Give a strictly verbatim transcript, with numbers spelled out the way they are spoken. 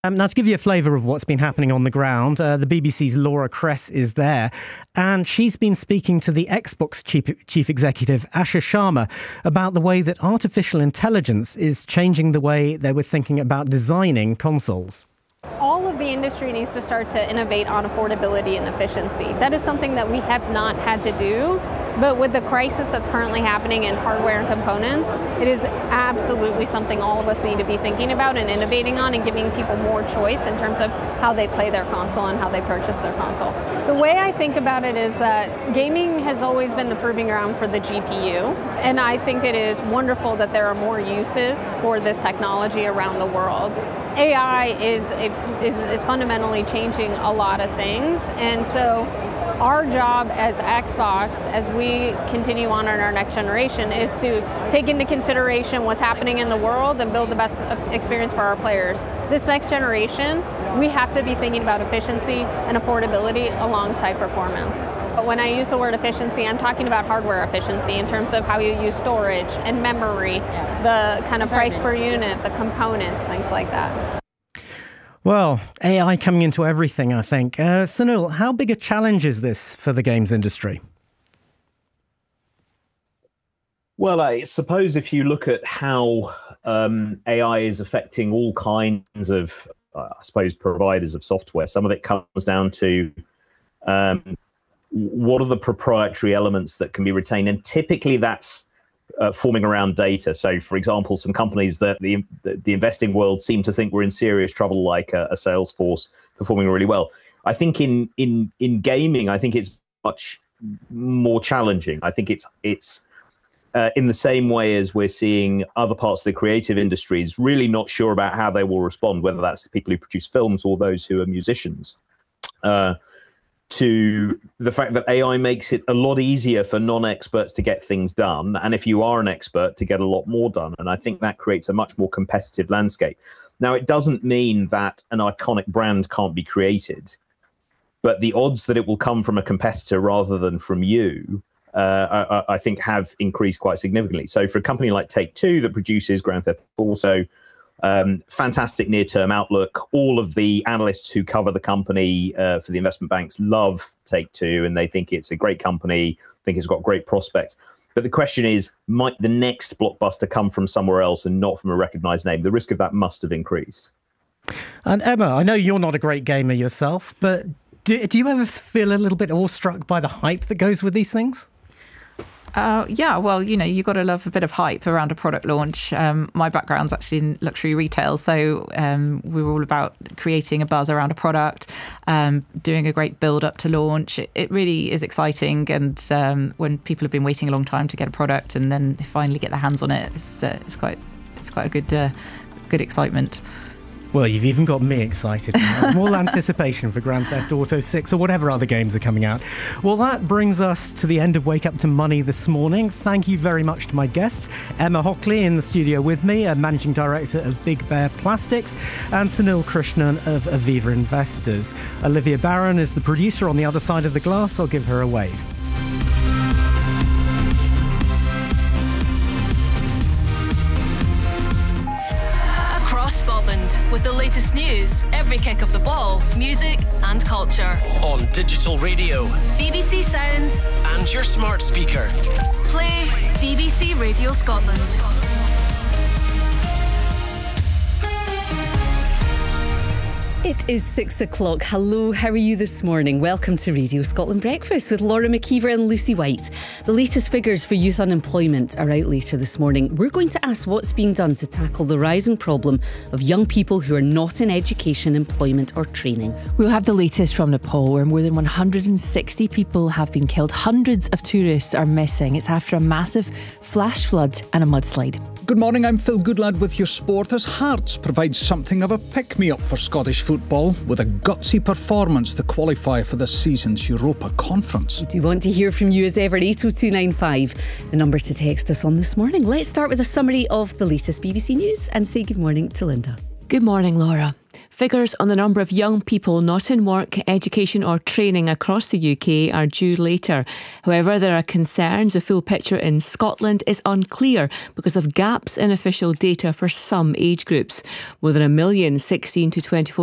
Um, now, to give you a flavour of what's been happening on the ground, uh, the B B C's Laura Kress is there, and she's been speaking to the Xbox chief, chief executive, Asher Sharma, about the way that artificial intelligence is changing the way they were thinking about designing consoles. All of the industry needs to start to innovate on affordability and efficiency. That is something that we have not had to do, but with the crisis that's currently happening in hardware and components, it is absolutely something all of us need to be thinking about and innovating on and giving people more choice in terms of how they play their console and how they purchase their console. The way I think about it is that gaming has always been the proving ground for the G P U, and I think it is wonderful that there are more uses for this technology around the world. A I is, is, is fundamentally changing a lot of things, and so our job as Xbox, as we continue on in our next generation, is to take into consideration what's happening in the world and build the best experience for our players. This next generation, we have to be thinking about efficiency and affordability alongside performance. But when I use the word efficiency, I'm talking about hardware efficiency in terms of how you use storage and memory, the kind of price per unit, the components, things like that. Well, A I coming into everything, I think. Uh, Sunil, how big a challenge is this for the games industry? Well, I suppose if you look at how um, A I is affecting all kinds of, uh, I suppose, providers of software, some of it comes down to um, what are the proprietary elements that can be retained? And typically that's Uh, forming around data. So, for example, some companies that the the investing world seem to think we're in serious trouble, like a, a Salesforce, performing really well. I think in in in gaming, I think it's much more challenging. I think it's it's uh, in the same way as we're seeing other parts of the creative industries really not sure about how they will respond, whether that's the people who produce films or those who are musicians. Uh, to the fact that A I makes it a lot easier for non-experts to get things done, and if you are an expert, to get a lot more done. And I think that creates a much more competitive landscape. Now, it doesn't mean that an iconic brand can't be created, but the odds that it will come from a competitor rather than from you, uh, I, I think have increased quite significantly. So for a company like Take-Two that produces Grand Theft Auto, Um, fantastic near-term outlook. All of the analysts who cover the company uh, for the investment banks love Take-Two, and they think it's a great company, think it's got great prospects. But the question is, might the next blockbuster come from somewhere else and not from a recognized name? The risk of that must have increased. And Emma, I know you're not a great gamer yourself, but do, do you ever feel a little bit awestruck by the hype that goes with these things? Uh, yeah, well, you know, you've got to love a bit of hype around a product launch. Um, my background's actually in luxury retail, so um, we were all about creating a buzz around a product, um, doing a great build up to launch. It, it really is exciting, and um, when people have been waiting a long time to get a product and then finally get their hands on it, it's, uh, it's quite it's quite a good uh, good excitement. Well, you've even got me excited now. More anticipation for Grand Theft Auto six or whatever other games are coming out. Well, that brings us to the end of Wake Up to Money this morning. Thank you very much to my guests. Emma Hockley in the studio with me, a Managing Director of Big Bear Plastics, and Sunil Krishnan of Aviva Investors. Olivia Barron is the producer on the other side of the glass. I'll give her a wave. With the latest news, every kick of the ball, music and culture. On digital radio, B B C Sounds and your smart speaker. Play B B C Radio Scotland. It is six o'clock. Hello, how are you this morning? Welcome to Radio Scotland Breakfast with Laura McKeever and Lucy White. The latest figures for youth unemployment are out later this morning. We're going to ask what's being done to tackle the rising problem of young people who are not in education, employment or training. We'll have the latest from Nepal, where more than one hundred sixty people have been killed. Hundreds of tourists are missing. It's after a massive flash flood and a mudslide. Good morning, I'm Phil Goodlad with your sport as Hearts provides something of a pick-me-up for Scottish football with a gutsy performance to qualify for this season's Europa Conference. We do want to hear from you as ever, eight oh two nine five, the number to text us on this morning. Let's start with a summary of the latest B B C News and say good morning to Linda. Good morning, Laura. Figures on the number of young people not in work, education or training across the U K are due later. However, there are concerns the full picture in Scotland is unclear because of gaps in official data for some age groups. More than a million sixteen to twenty-four